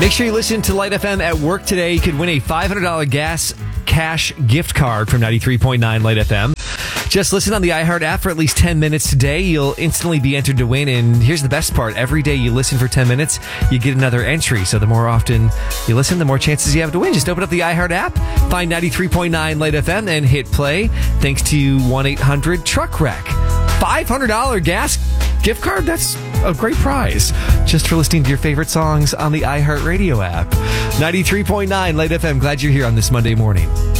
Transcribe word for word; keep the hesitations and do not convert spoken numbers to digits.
Make sure you listen to Light F M at work today. You could win a five hundred dollars gas cash gift card from ninety-three point nine Light F M. Just listen on the iHeart app for at least ten minutes today. You'll instantly be entered to win. And here's the best part. Every day you listen for ten minutes, you get another entry. So the more often you listen, the more chances you have to win. Just open up the iHeart app, find ninety-three point nine Light F M, and hit play. Thanks to one eight hundred truck wreck. five hundred dollars gas gift card? That's a great prize. Just for listening to your favorite songs on the iHeart Radio app. ninety-three point nine Light F M. Glad you're here on this Monday morning.